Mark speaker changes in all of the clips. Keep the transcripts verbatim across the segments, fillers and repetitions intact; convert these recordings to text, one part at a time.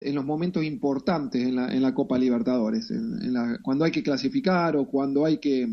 Speaker 1: en los momentos importantes en la, en la Copa Libertadores, en, en la, cuando hay que clasificar o cuando hay que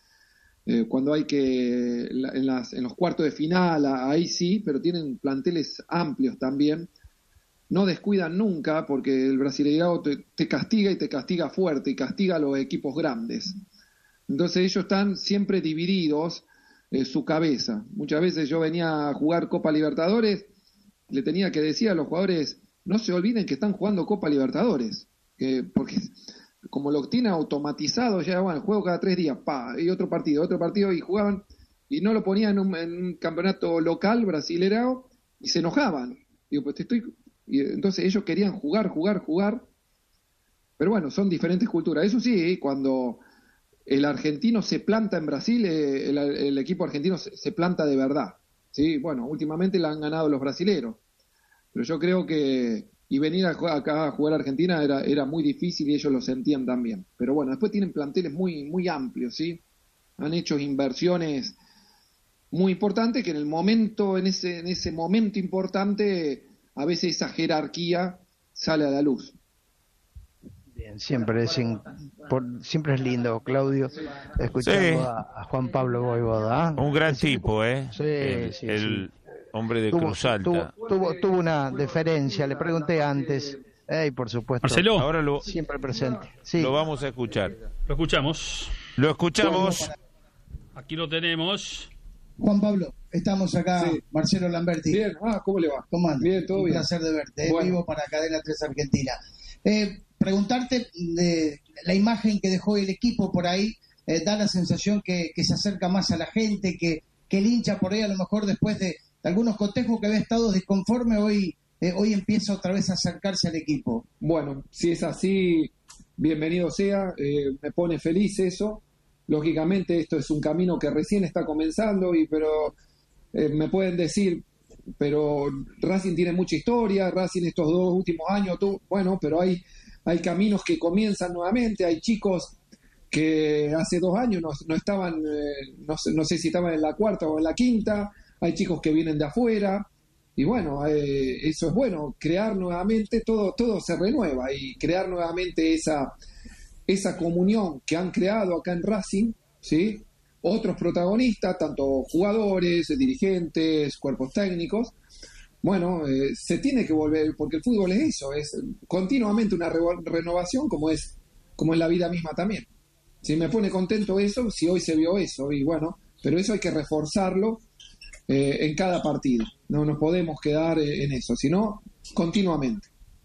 Speaker 1: eh, cuando hay que en, las, en los cuartos de final, ahí sí, pero tienen planteles amplios también. No descuidan nunca porque el Brasileirao te, te castiga y te castiga fuerte y castiga a los equipos grandes. Entonces ellos están siempre divididos en su cabeza. Muchas veces yo venía a jugar Copa Libertadores, le tenía que decir a los jugadores, no se olviden que están jugando Copa Libertadores, que, porque como lo tienen automatizado, ya bueno, juego cada tres días, pa, y otro partido, otro partido, y jugaban, y no lo ponían en un, en un campeonato local brasileirao, y se enojaban. Digo, pues te estoy... Y entonces ellos querían jugar, jugar, jugar, pero bueno, son diferentes culturas. Eso sí, cuando el argentino se planta en Brasil, el, el equipo argentino se, se planta de verdad. Sí, bueno, últimamente la han ganado los brasileros, pero yo creo que y venir a, acá a jugar a Argentina era, era muy difícil y ellos lo sentían también. Pero bueno, después tienen planteles muy, muy amplios, ¿sí? Han hecho inversiones muy importantes que en el momento, en ese, en ese momento importante, a veces esa jerarquía sale a la luz.
Speaker 2: Bien, siempre es, in, por, siempre es lindo, Claudio, escuchando sí. a, a Juan Pablo Voivoda.
Speaker 3: Un gran sí, tipo, ¿eh?
Speaker 2: Sí,
Speaker 3: el,
Speaker 2: sí,
Speaker 3: el
Speaker 2: sí.
Speaker 3: hombre de
Speaker 2: tuvo,
Speaker 3: Cruz Alta.
Speaker 2: Tuvo, tuvo, tuvo una deferencia, le pregunté antes, eh, y por supuesto,
Speaker 4: Marcelo,
Speaker 3: ahora lo,
Speaker 2: siempre presente. Sí.
Speaker 3: Lo vamos a escuchar.
Speaker 4: Lo escuchamos.
Speaker 3: Lo escuchamos.
Speaker 4: Aquí lo tenemos.
Speaker 5: Juan Pablo, estamos acá, sí. Marcelo Lamberti.
Speaker 1: Bien, ah, ¿cómo le va?
Speaker 5: ¿Cómo andas?
Speaker 1: Bien, todo
Speaker 5: Un
Speaker 1: bien.
Speaker 5: placer de verte,
Speaker 1: bueno.
Speaker 5: vivo para Cadena tres Argentina. Eh, preguntarte de la imagen que dejó el equipo por ahí, eh, da la sensación que, que se acerca más a la gente, que, que el hincha por ahí a lo mejor después de, de algunos cotejos que había estado disconforme, hoy, eh, hoy empieza otra vez a acercarse al equipo.
Speaker 1: Bueno, si es así, bienvenido sea, eh, me pone feliz eso. Lógicamente esto es un camino que recién está comenzando, y pero eh, me pueden decir, pero Racing tiene mucha historia, Racing estos dos últimos años, tú, bueno, pero hay, hay caminos que comienzan nuevamente, hay chicos que hace dos años no, no estaban, eh, no, sé, no sé si estaban en la cuarta o en la quinta, hay chicos que vienen de afuera, y bueno, eh, eso es bueno, crear nuevamente, todo, todo se renueva, y crear nuevamente esa... esa comunión que han creado acá en Racing, ¿sí? Otros protagonistas, tanto jugadores, dirigentes, cuerpos técnicos, bueno, eh, se tiene que volver, porque el fútbol es eso, es continuamente una re- renovación como es, como en la vida misma también. Si me pone contento eso, si hoy se vio eso, y bueno, pero eso hay que reforzarlo eh, en cada partido, no nos podemos quedar eh, en eso, sino continuamente.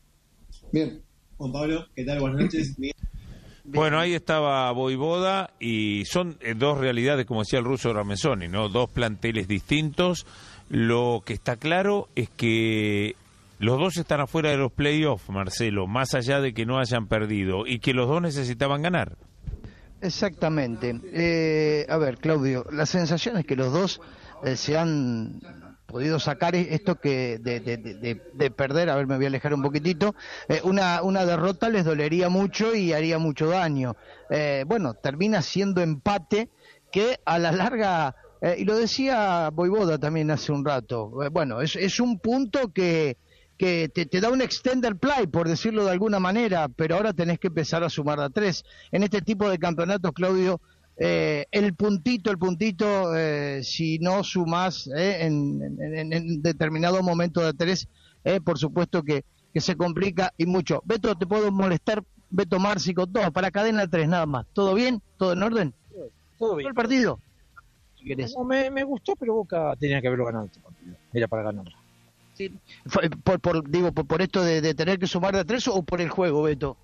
Speaker 1: Bien.
Speaker 6: Juan Pablo, ¿qué tal? Buenas noches.
Speaker 3: Bueno, ahí estaba Voivoda, y son eh, dos realidades, como decía el ruso Ramezoni, ¿no? Dos planteles distintos. Lo que está claro es que los dos están afuera de los playoffs, Marcelo, más allá de que no hayan perdido, y que los dos necesitaban ganar.
Speaker 2: Exactamente. Eh, a ver, Claudio, la sensación es que los dos eh, se han podido sacar esto que de, de, de, de perder, a ver, me voy a alejar un poquitito, eh, una, una derrota les dolería mucho y haría mucho daño. Eh, bueno, termina siendo empate que a la larga, eh, y lo decía Voivoda también hace un rato, eh, bueno, es, es un punto que, que te, te da un extender play, por decirlo de alguna manera, pero ahora tenés que empezar a sumar a tres. En este tipo de campeonatos, Claudio, Eh, el puntito, el puntito, eh, si no sumás eh, en, en, en determinado momento de tres, eh, por supuesto que, que se complica y mucho. Beto, ¿te puedo molestar? Beto Márcico, todo, para Cadena tres nada más. ¿Todo bien? ¿Todo en orden?
Speaker 7: Todo bien.
Speaker 2: ¿El partido? Si querés.
Speaker 7: No, me, me gustó, pero Boca tenía que haberlo ganado este partido. Era para ganarlo.
Speaker 2: Sí. Por, por, digo, por, por esto de, de tener que sumar de tres o por el juego, Beto.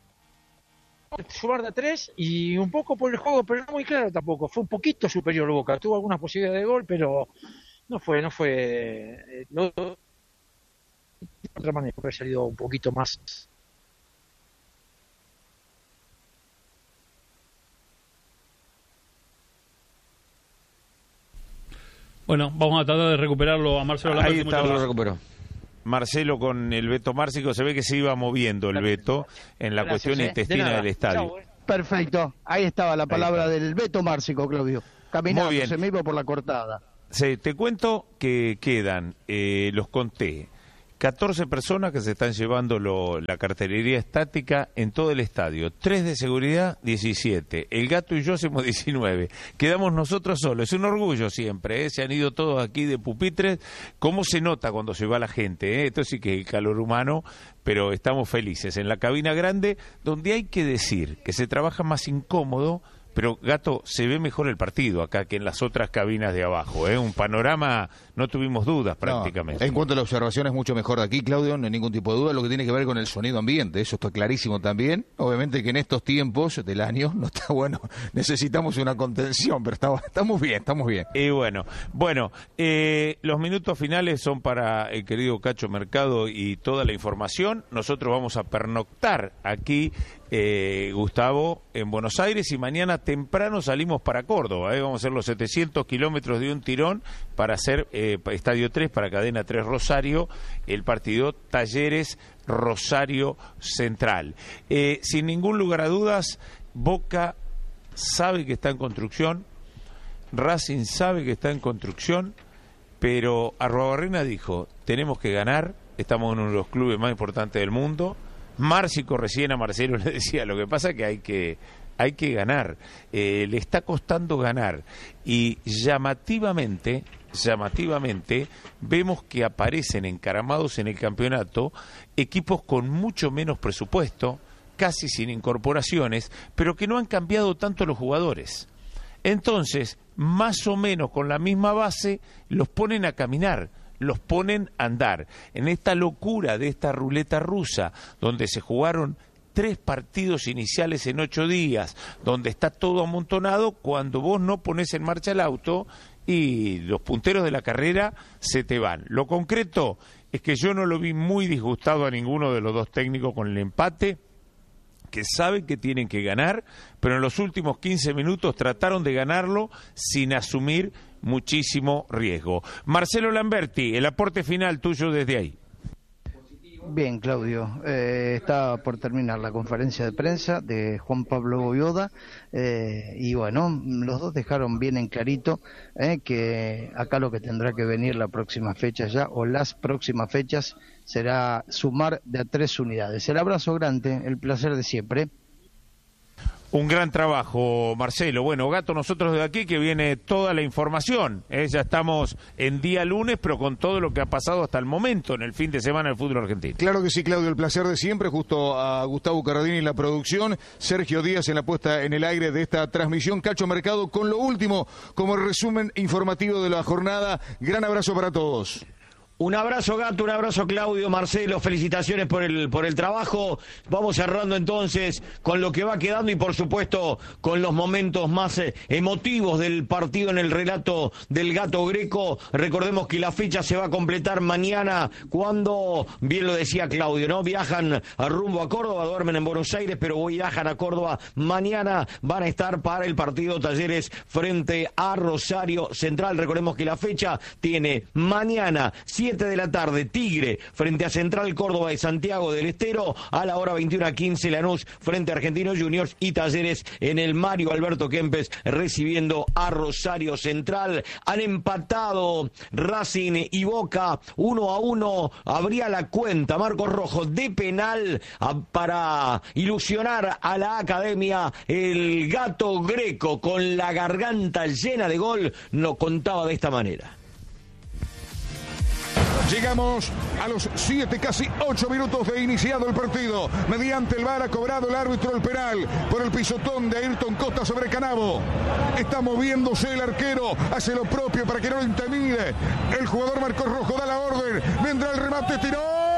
Speaker 7: Sumar de tres y un poco por el juego, pero no muy claro tampoco. Fue un poquito superior Boca. Tuvo algunas posibilidades de gol, pero no fue, no fue. Eh, no, de otra manera, hubiera salido un poquito más.
Speaker 4: Bueno, vamos a tratar de recuperarlo a Marcelo Lamberti.
Speaker 3: Ahí está, lo recuperó. Marcelo con el Beto Márcico, se ve que se iba moviendo el Beto en la
Speaker 2: Gracias,
Speaker 3: cuestión
Speaker 2: eh.
Speaker 3: intestina
Speaker 2: de
Speaker 3: del estadio.
Speaker 2: Chau, eh. Perfecto, ahí estaba la palabra del Beto Márcico, Claudio. Caminando, se me iba por la cortada.
Speaker 3: Sí, te cuento que quedan, eh, los conté, catorce personas que se están llevando lo, la cartelería estática en todo el estadio. tres de seguridad, diecisiete. El Gato y yo hacemos diecinueve. Quedamos nosotros solos. Es un orgullo siempre, ¿eh? Se han ido todos aquí de pupitres. ¿Cómo se nota cuando se va la gente? ¿eh? Esto sí que es el calor humano, pero estamos felices. En la cabina grande, donde hay que decir que se trabaja más incómodo, pero, Gato, se ve mejor el partido acá que en las otras cabinas de abajo, ¿eh? Un panorama, no tuvimos dudas prácticamente.
Speaker 8: No, en cuanto a la observación es mucho mejor de aquí, Claudio, no hay ningún tipo de duda, lo que tiene que ver con el sonido ambiente, eso está clarísimo también. Obviamente que en estos tiempos del año no está bueno, necesitamos una contención, pero está, estamos bien, estamos bien.
Speaker 3: Y bueno, bueno, eh, los minutos finales son para el querido Cacho Mercado y toda la información. Nosotros vamos a pernoctar aquí, eh, Gustavo, en Buenos Aires, y mañana temprano salimos para Córdoba, ¿eh? Vamos a hacer los setecientos kilómetros de un tirón para hacer eh, Estadio tres, para Cadena tres Rosario, el partido Talleres Rosario Central. Eh, sin ningún lugar a dudas, Boca sabe que está en construcción, Racing sabe que está en construcción, pero Arruabarrena dijo, tenemos que ganar, estamos en uno de los clubes más importantes del mundo. Márcico recién a Marcelo le decía, lo que pasa es que hay que hay que ganar, eh, le está costando ganar, y llamativamente, llamativamente, vemos que aparecen encaramados en el campeonato equipos con mucho menos presupuesto, casi sin incorporaciones, pero que no han cambiado tanto los jugadores. Entonces, más o menos con la misma base, los ponen a caminar, los ponen a andar. En esta locura de esta ruleta rusa, donde se jugaron tres partidos iniciales en ocho días, donde está todo amontonado, cuando vos no pones en marcha el auto y los punteros de la carrera se te van. Lo concreto es que yo no lo vi muy disgustado a ninguno de los dos técnicos con el empate, que saben que tienen que ganar, pero en los últimos quince minutos trataron de ganarlo sin asumir muchísimo riesgo. Marcelo Lamberti, el aporte final tuyo desde ahí.
Speaker 2: Bien, Claudio, eh, está por terminar la conferencia de prensa de Juan Pablo Boyoda, eh, y bueno, los dos dejaron bien en clarito eh, que acá lo que tendrá que venir la próxima fecha ya, o las próximas fechas, será sumar de a tres unidades. El abrazo grande, el placer de siempre.
Speaker 3: Un gran trabajo, Marcelo. Bueno, Gato, nosotros de aquí que viene toda la información. ¿eh? Ya estamos en día lunes, pero con todo lo que ha pasado hasta el momento en el fin de semana del fútbol argentino.
Speaker 8: Claro que sí, Claudio, el placer de siempre, justo a Gustavo Carradini en la producción, Sergio Díaz en la puesta en el aire de esta transmisión, Cacho Mercado con lo último como resumen informativo de la jornada. Gran abrazo para todos.
Speaker 9: Un abrazo, Gato, un abrazo, Claudio, Marcelo, felicitaciones por el por el trabajo. Vamos cerrando entonces con lo que va quedando y por supuesto con los momentos más eh, emotivos del partido en el relato del Gato Greco. Recordemos que la fecha se va a completar mañana cuando, bien lo decía Claudio, ¿no? Viajan a rumbo a Córdoba, duermen en Buenos Aires, pero viajan a Córdoba. Mañana van a estar para el partido Talleres frente a Rosario Central. Recordemos que la fecha tiene mañana siete de la tarde, Tigre frente a Central Córdoba de Santiago del Estero, a la hora veintiuno a quince Lanús frente a Argentinos Juniors, y Talleres en el Mario Alberto Kempes recibiendo a Rosario Central. Han empatado Racing y Boca uno a uno, abría la cuenta Marcos Rojo de penal a, para ilusionar a la academia. El Gato Greco, con la garganta llena de gol, nos contaba de esta manera.
Speaker 8: Llegamos a los siete, casi ocho minutos de iniciado el partido. Mediante el V A R ha cobrado el árbitro el penal por el pisotón de Ayrton Costa sobre Canavo. Está moviéndose el arquero, hace lo propio para que no lo intimide. El jugador Marcos Rojo da la orden. Vendrá el remate, tiró.